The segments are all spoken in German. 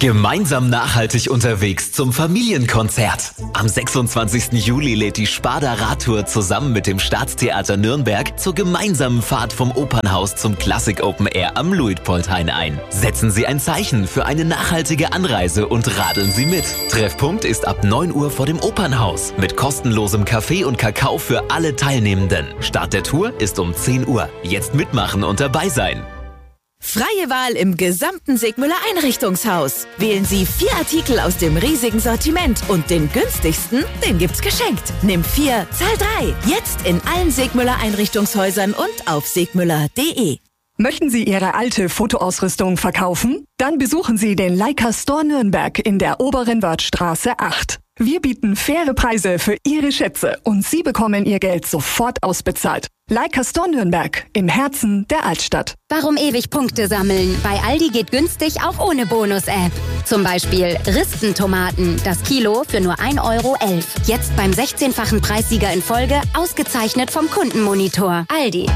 Gemeinsam nachhaltig unterwegs zum Familienkonzert. Am 26. Juli lädt die Sparda Radtour zusammen mit dem Staatstheater Nürnberg zur gemeinsamen Fahrt vom Opernhaus zum Klassik Open Air am Luitpoldhain ein. Setzen Sie ein Zeichen für eine nachhaltige Anreise und radeln Sie mit. Treffpunkt ist ab 9 Uhr vor dem Opernhaus mit kostenlosem Kaffee und Kakao für alle Teilnehmenden. Start der Tour ist um 10 Uhr. Jetzt mitmachen und dabei sein. Freie Wahl im gesamten Segmüller Einrichtungshaus. Wählen Sie 4 Artikel aus dem riesigen Sortiment und den günstigsten, den gibt's geschenkt. Nimm 4, zahl 3. Jetzt in allen Segmüller Einrichtungshäusern und auf segmüller.de. Möchten Sie Ihre alte Fotoausrüstung verkaufen? Dann besuchen Sie den Leica Store Nürnberg in der Oberen Wörthstraße 8. Wir bieten faire Preise für Ihre Schätze und Sie bekommen Ihr Geld sofort ausbezahlt. Leica Store Nürnberg im Herzen der Altstadt. Warum ewig Punkte sammeln? Bei Aldi geht günstig auch ohne Bonus-App. Zum Beispiel Ristentomaten, das Kilo für nur 1,11 Euro. Jetzt beim 16-fachen Preissieger in Folge, ausgezeichnet vom Kundenmonitor. Aldi.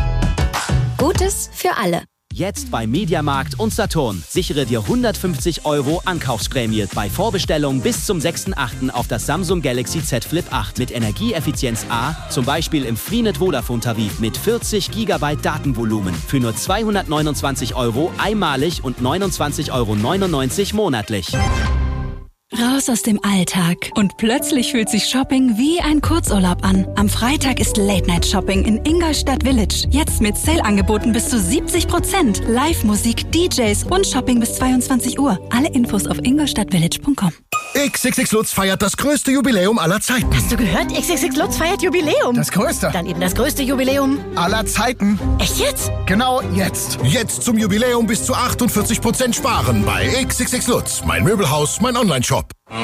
Gutes für alle. Jetzt bei Mediamarkt und Saturn. Sichere dir 150 € Ankaufsprämie bei Vorbestellung bis zum 6.8. auf das Samsung Galaxy Z Flip 8 mit Energieeffizienz A, zum Beispiel im Freenet Vodafone-Tarif mit 40 GB Datenvolumen für nur 229 € einmalig und 29,99 € monatlich. Raus aus dem Alltag. Und plötzlich fühlt sich Shopping wie ein Kurzurlaub an. Am Freitag ist Late-Night-Shopping in Ingolstadt Village. Jetzt mit Sale-Angeboten bis zu 70%. Live-Musik, DJs und Shopping bis 22 Uhr. Alle Infos auf ingolstadtvillage.com. XXX Lutz feiert das größte Jubiläum aller Zeiten. Hast du gehört? XXX Lutz feiert Jubiläum. Das größte. Dann eben das größte Jubiläum aller Zeiten. Echt jetzt? Genau jetzt. Jetzt zum Jubiläum bis zu 48% sparen bei XXX Lutz. Mein Möbelhaus, mein Online-Shop.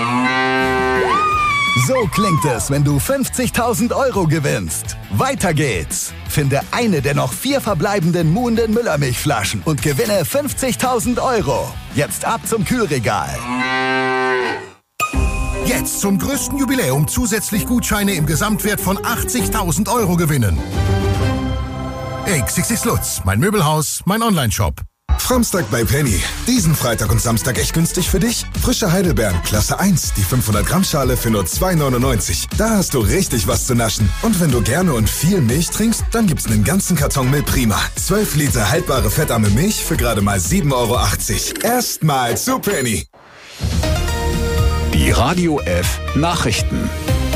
So klingt es, wenn du 50.000 € gewinnst. Weiter geht's. Finde eine der noch 4 verbleibenden muhenden Müllermilchflaschen und gewinne 50.000 €. Jetzt ab zum Kühlregal. Jetzt zum größten Jubiläum zusätzlich Gutscheine im Gesamtwert von 80.000 € gewinnen. XXX Lutz, mein Möbelhaus, mein Online-Shop. Framstag bei Penny. Diesen Freitag und Samstag echt günstig für dich? Frische Heidelbeeren, Klasse 1, die 500 Gramm Schale für nur 2,99. Da hast du richtig was zu naschen. Und wenn du gerne und viel Milch trinkst, dann gibt's einen ganzen Karton Milch Prima. 12 Liter haltbare fettarme Milch für gerade mal 7,80 €. Erstmal zu Penny. Die Radio F Nachrichten.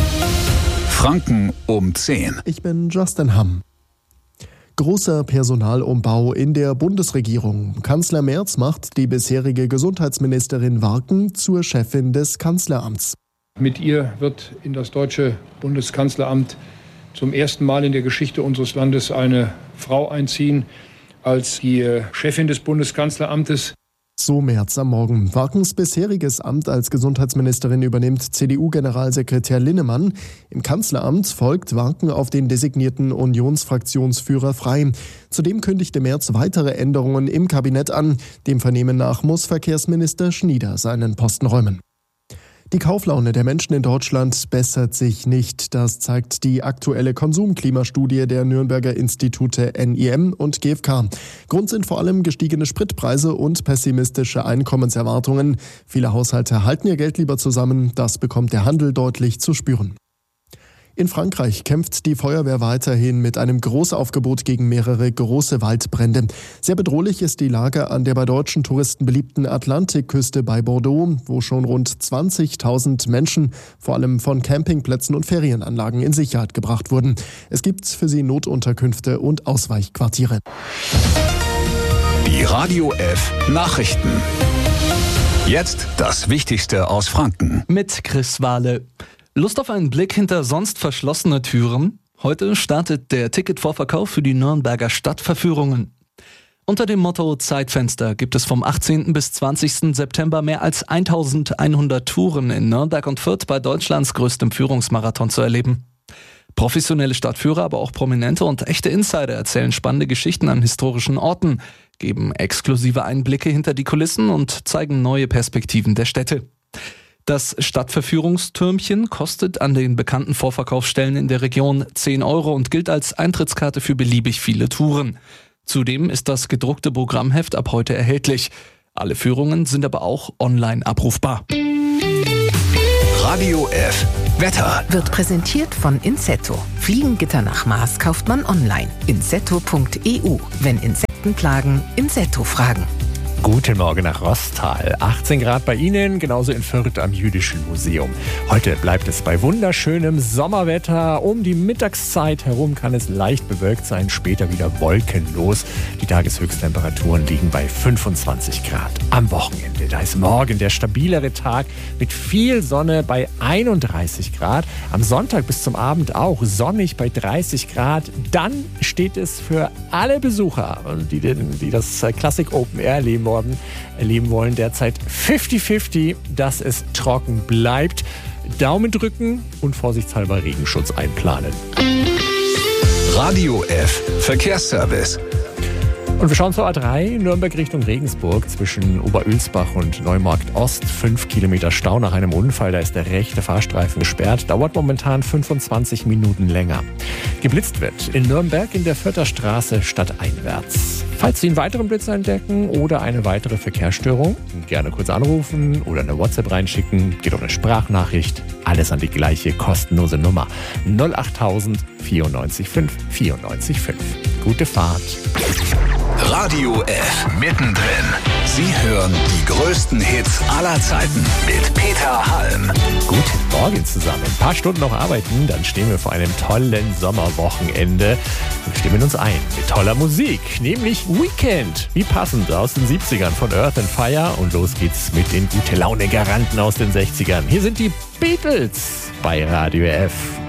Franken um 10. Ich bin Justin Hamm. Großer Personalumbau in der Bundesregierung. Kanzler Merz macht die bisherige Gesundheitsministerin Warken zur Chefin des Kanzleramts. Mit ihr wird in das deutsche Bundeskanzleramt zum ersten Mal in der Geschichte unseres Landes eine Frau einziehen als die Chefin des Bundeskanzleramtes. So Merz am Morgen. Warkens bisheriges Amt als Gesundheitsministerin übernimmt CDU-Generalsekretär Linnemann. Im Kanzleramt folgt Warken auf den designierten Unionsfraktionsführer Frey. Zudem kündigte Merz weitere Änderungen im Kabinett an. Dem Vernehmen nach muss Verkehrsminister Schnieder seinen Posten räumen. Die Kauflaune der Menschen in Deutschland bessert sich nicht. Das zeigt die aktuelle Konsumklimastudie der Nürnberger Institute NIM und GfK. Grund sind vor allem gestiegene Spritpreise und pessimistische Einkommenserwartungen. Viele Haushalte halten ihr Geld lieber zusammen. Das bekommt der Handel deutlich zu spüren. In Frankreich kämpft die Feuerwehr weiterhin mit einem Großaufgebot gegen mehrere große Waldbrände. Sehr bedrohlich ist die Lage an der bei deutschen Touristen beliebten Atlantikküste bei Bordeaux, wo schon rund 20.000 Menschen, vor allem von Campingplätzen und Ferienanlagen, in Sicherheit gebracht wurden. Es gibt für sie Notunterkünfte und Ausweichquartiere. Die Radio F Nachrichten. Jetzt das Wichtigste aus Franken. Mit Chris Wahle. Lust auf einen Blick hinter sonst verschlossene Türen? Heute startet der Ticketvorverkauf für die Nürnberger Stadtverführungen. Unter dem Motto Zeitfenster gibt es vom 18. bis 20. September mehr als 1100 Touren in Nürnberg und Fürth bei Deutschlands größtem Führungsmarathon zu erleben. Professionelle Stadtführer, aber auch Prominente und echte Insider erzählen spannende Geschichten an historischen Orten, geben exklusive Einblicke hinter die Kulissen und zeigen neue Perspektiven der Städte. Das Stadtverführungstürmchen kostet an den bekannten Vorverkaufsstellen in der Region 10 € und gilt als Eintrittskarte für beliebig viele Touren. Zudem ist das gedruckte Programmheft ab heute erhältlich. Alle Führungen sind aber auch online abrufbar. Radio F. Wetter. Wird präsentiert von Insetto. Fliegengitter nach Maß kauft man online. Insetto.eu. Wenn Insekten plagen, Insetto fragen. Guten Morgen nach Rostal. 18 Grad bei Ihnen, genauso in Fürth am Jüdischen Museum. Heute bleibt es bei wunderschönem Sommerwetter. Um die Mittagszeit herum kann es leicht bewölkt sein, später wieder wolkenlos. Die Tageshöchsttemperaturen liegen bei 25 Grad. Am Wochenende, da ist morgen der stabilere Tag mit viel Sonne bei 31 Grad. Am Sonntag bis zum Abend auch sonnig bei 30 Grad. Dann steht es für alle Besucher, die das Classic Open Air erleben wollen, derzeit 50-50, dass es trocken bleibt. Daumen drücken und vorsichtshalber Regenschutz einplanen. Radio F. Verkehrsservice. Und wir schauen zur A3, Nürnberg Richtung Regensburg, zwischen Oberölsbach und Neumarkt Ost. 5 Kilometer Stau nach einem Unfall, da ist der rechte Fahrstreifen gesperrt. Dauert momentan 25 Minuten länger. Geblitzt wird in Nürnberg in der Fürther Straße stadteinwärts. Falls Sie einen weiteren Blitz entdecken oder eine weitere Verkehrsstörung, gerne kurz anrufen oder eine WhatsApp reinschicken. Geht um eine Sprachnachricht. Alles an die gleiche kostenlose Nummer. 08000 94 5 94 5. Gute Fahrt. Radio F. Mittendrin. Sie hören die größten Hits aller Zeiten mit Peter Halm. Guten Morgen zusammen. Ein paar Stunden noch arbeiten, dann stehen wir vor einem tollen Sommerwochenende und stimmen uns ein mit toller Musik, nämlich Weekend. Wie passend aus den 70ern von Earth and Fire. Und los geht's mit den Gute-Laune-Garanten aus den 60ern. Hier sind die Beatles bei Radio F.